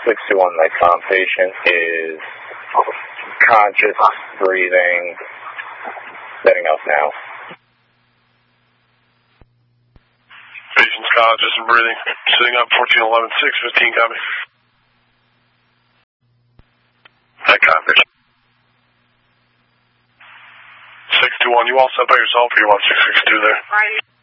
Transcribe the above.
621, my com patient is conscious, breathing, setting up now. Patient's conscious and breathing, sitting up 1411, 615, copy. Hi, copy. 621, you all set by yourself or you want 662 there? Right.